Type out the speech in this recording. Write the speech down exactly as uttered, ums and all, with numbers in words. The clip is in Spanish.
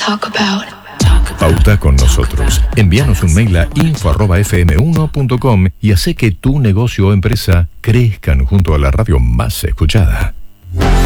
talk about. Pauta con nosotros. Envíanos un mail a info arroba f m uno punto com y hace que tu negocio o empresa crezcan junto a la radio más escuchada.